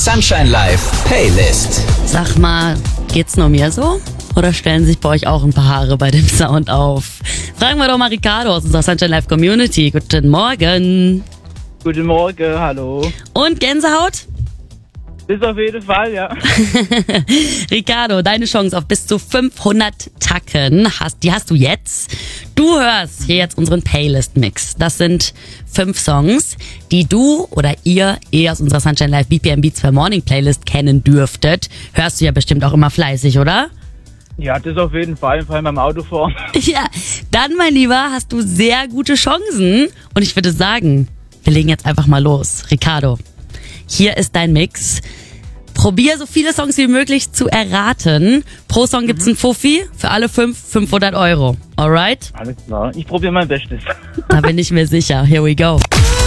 Sunshine Live Playlist. Sag mal, geht's nur mir so? Oder stellen sich bei euch auch ein paar Haare bei dem Sound auf? Fragen wir doch mal Ricardo aus unserer Sunshine Live Community. Guten Morgen. Guten Morgen, hallo. Und Gänsehaut? Ist auf jeden Fall, ja. Ricardo, deine Chance auf bis zu 500 Tacken die hast du jetzt. Du hörst hier jetzt unseren Playlist-Mix. Das sind 5 Songs, die du oder ihr aus unserer Sunshine Live BPM Beats for Morning Playlist kennen dürftet. Hörst du ja bestimmt auch immer fleißig, oder? Ja, das auf jeden Fall, vor allem beim Autofahren. Ja, dann, mein Lieber, hast du sehr gute Chancen. Und ich würde sagen, wir legen jetzt einfach mal los. Ricardo, hier ist dein Mix. Probier so viele Songs wie möglich zu erraten. Pro Song gibt's einen Fuffi, für alle 500 Euro. Alright? Alles klar, ich probiere mein Bestes. Da bin ich mir sicher. Here we go.